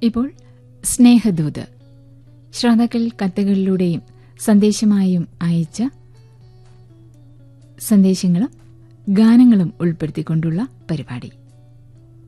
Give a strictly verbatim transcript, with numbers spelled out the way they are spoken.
ഇപ്പോൾ സ്നേഹദൂത്, ശ്രോതാക്കൾ കത്തുകളിലൂടെയും സന്ദേശമായും അയച്ച സന്ദേശങ്ങളും ഗാനങ്ങളും ഉൾപ്പെടുത്തിക്കൊണ്ടുള്ള പരിപാടി.